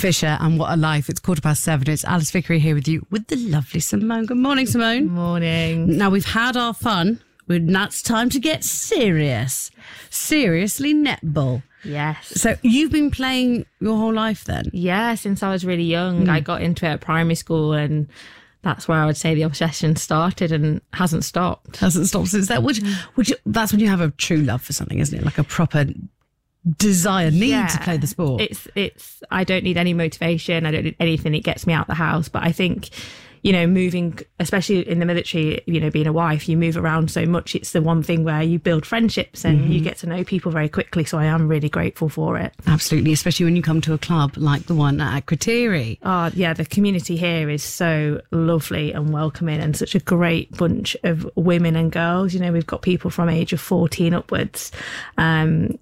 Fisher and What a Life. It's 7:15. It's Alice Vickery here with you with the lovely Simone. Good morning, Simone. Morning. Now, we've had our fun. Now it's time to get serious. Seriously, netball. Yes. So you've been playing your whole life then? Yeah, since I was really young. I got into it at primary school, and that's where I would say the obsession started and hasn't stopped. Hasn't stopped since that. That's when you have a true love for something, isn't it? Like a proper desire, need to play the sport. It's I don't need any motivation. I don't need anything. It gets me out the house. But I think, you know, moving, especially in the military, you know, being a wife, you move around so much. It's the one thing where you build friendships and you get to know people very quickly. So I am really grateful for it. Absolutely, especially when you come to a club like the one at Akrotiri. Oh, yeah, the community here is so lovely and welcoming, and such a great bunch of women and girls. You know, we've got people from age of 14 upwards, and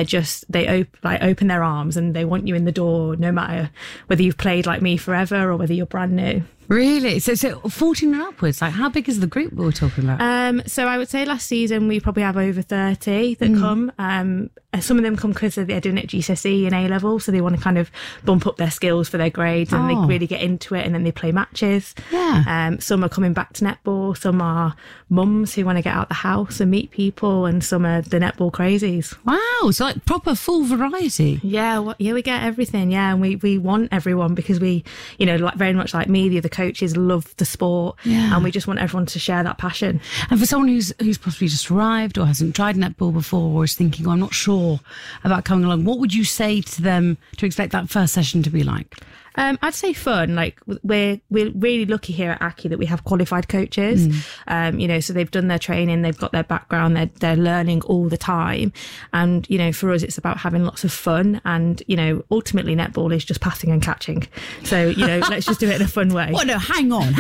they open their arms and they want you in the door, no matter whether you've played like me forever or whether you're brand new. Really? So 14 and upwards, like how big is the group we're talking about? So I would say last season we probably have over 30 that come. Some of them come because they're doing it at GCSE and A-level, so they want to kind of bump up their skills for their grades and they really get into it, and then they play matches. Yeah. Some are coming back to netball, some are mums who want to get out the house and meet people, and some are the netball crazies. Wow, so like proper full variety. Yeah, we get everything, and we want everyone, because we, you know, like very much like me, the other coaches love the sport, and we just want everyone to share that passion. And for someone who's possibly just arrived or hasn't tried netball before, or is thinking, I'm not sure about coming along, what would you say to them to expect that first session to be like? I'd say fun. Like, we're really lucky here at Aki that we have qualified coaches. You know, so they've done their training, they've got their background, they're learning all the time. And, you know, for us, it's about having lots of fun. And, you know, ultimately netball is just passing and catching. So, you know, let's just do it in a fun way. Well, no, hang on.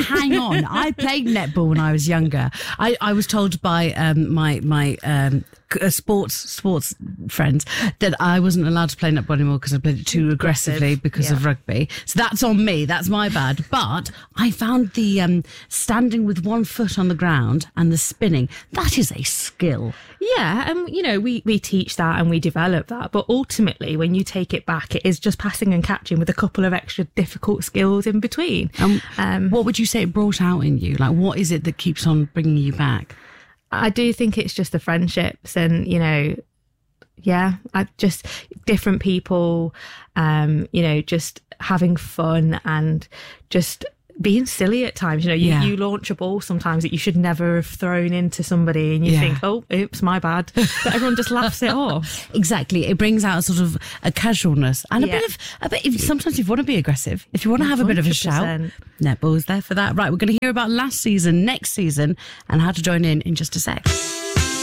I played netball when I was younger. I was told by my sports friends that I wasn't allowed to play netball anymore because I played it too aggressively because of rugby. So that's on me. That's my bad. But I found the standing with one foot on the ground and the spinning, that is a skill. Yeah, and you know, we teach that and we develop that, but ultimately when you take it back, it is just passing and catching with a couple of extra difficult skills in between. What would you say it brought out in you? Like, what is it that keeps on bringing you back? I do think it's just the friendships and, you know, I just different people, you know, just having fun and just being silly at times. You know, you launch a ball sometimes that you should never have thrown into somebody, and you think, oh, oops, my bad. But everyone just laughs it off. Exactly. It brings out sort of a casualness and a bit. Sometimes if you want to be aggressive, if you want to have a bit of a shout, netball's there for that. Right, we're going to hear about last season, next season, and how to join in just a sec.